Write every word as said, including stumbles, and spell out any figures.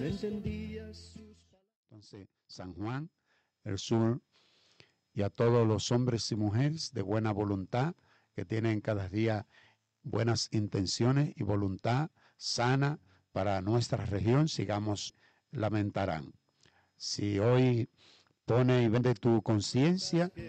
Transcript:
Entonces, San Juan, el sur, y a todos los hombres y mujeres de buena voluntad que tienen cada día buenas intenciones y voluntad sana para nuestra región, sigamos, lamentarán. Si hoy pone y vende tu conciencia